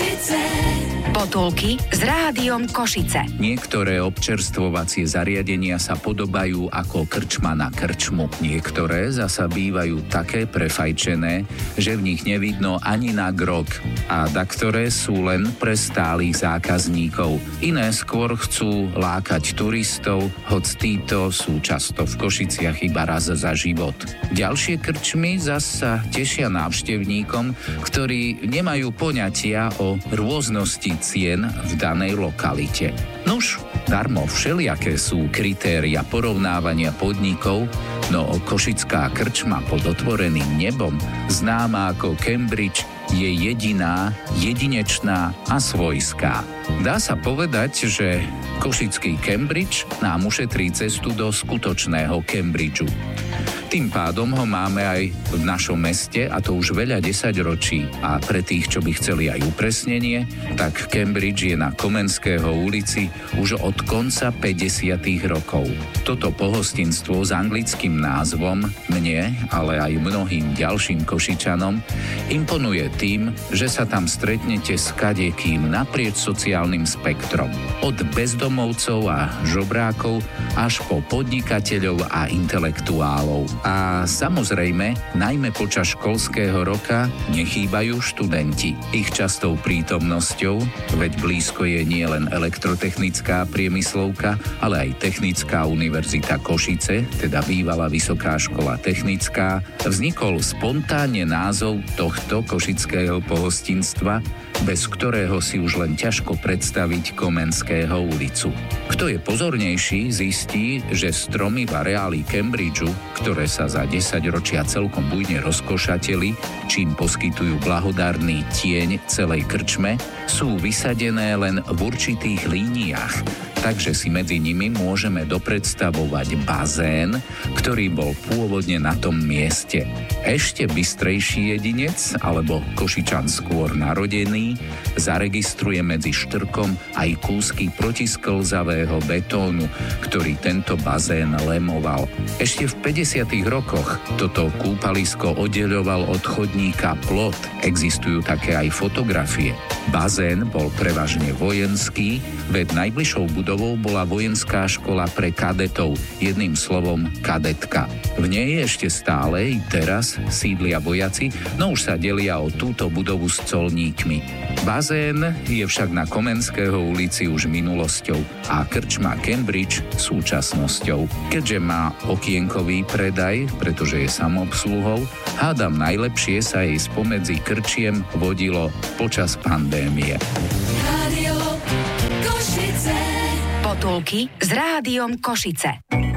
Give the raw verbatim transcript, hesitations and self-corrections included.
Potulky s rádiom Košice. Niektoré občerstvovacie zariadenia sa podobajú ako krčma na krčmu. Niektoré zasa bývajú také prefajčené, že v nich nevidno ani na grog. A daktoré sú len pre stálych zákazníkov. Iné skôr chcú lákať turistov, hoc títo sú často v Košiciach iba raz za život. Ďalšie krčmy zasa tešia návštevníkom, ktorí nemajú poňatia o rôznosti cien v danej lokalite. Nuž, darmo všelijaké sú kritéria porovnávania podnikov, no košická krčma pod otvoreným nebom, známa ako Cambridge, je jediná, jedinečná a svojská. Dá sa povedať, že košický Cambridge nám ušetrí cestu do skutočného Cambridgeu. Tým pádom ho máme aj v našom meste, a to už veľa desaťročí. A pre tých, čo by chceli aj upresnenie, tak Cambridge je na Komenského ulici už od konca päťdesiatych rokov. Toto pohostinstvo s anglickým názvom mne, ale aj mnohým ďalším Košičanom imponuje tým, že sa tam stretnete s kadekým naprieč sociálnym spektrom. Od bezdomovcov a žobrákov až po podnikateľov a intelektuálov. A samozrejme, najmä počas školského roka nechýbajú študenti. Ich častou prítomnosťou, veď blízko je nielen elektrotechnická priemyslovka, ale aj Technická univerzita Košice, teda bývalá Vysoká škola technická, vznikol spontánne názov tohto košického pohostinstva, bez ktorého si už len ťažko predstaviť Komenského ulicu. Kto je pozornejší, zistí, že stromy v areáli Cambridgeu, ktoré sa za desaťročia celkom bujne rozkošateli, čím poskytujú blahodárny tieň celej krčme, sú vysadené len v určitých líniách, takže si medzi nimi môžeme dopredstavovať bazén, ktorý bol pôvodne na tom mieste. Ešte bystrejší jedinec, alebo Košičan skôr narodený, zaregistruje medzi štrkom aj kúsky protisklzavého betónu, ktorý tento bazén lemoval. Ešte v päťdesiatych rokoch toto kúpalisko oddeľoval od chodníka plot. Existujú také aj fotografie. Bazén bol prevažne vojenský, veď najbližšou budovou bola vojenská škola pre kadetov, jedným slovom kadetka. V nej ešte stále i teraz sídlia vojaci, no už sa delia o túto budovu s colníkmi. Bazén je však na Komenského ulici už minulosťou a krčma Cambridge súčasnosťou. Keďže má okienkový predaj, pretože je samoobsluhou, hádam najlepšie sa jej spomedzi krčiem vodilo počas pandémie. Potulky s rádiom Košice.